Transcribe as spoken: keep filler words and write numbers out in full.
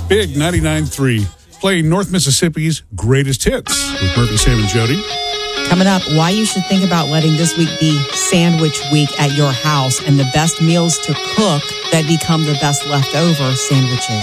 Big ninety-nine point three, playing North Mississippi's greatest hits with Murphy, Sam, and Jody. Coming up, why you should think about letting this week be Sandwich Week at your house and the best meals to cook that become the best leftover sandwiches.